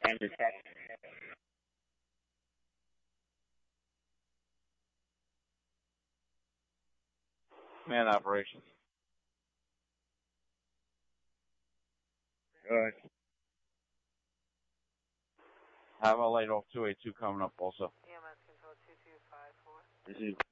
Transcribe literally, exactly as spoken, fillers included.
Man operations. Good. Have a light off two eight two coming up also. E M S control two two five four. This is